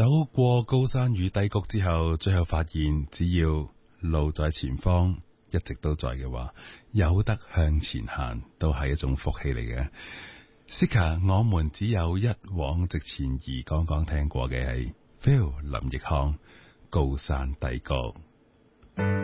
走過高山與低谷之後，最後發現只要路在前方，一直都在嘅話，有得向前行都係一種福氣嚟嘅。Sika， 我們只有一往直前，而剛剛聽過嘅係 Phil 林奕匡高山低谷。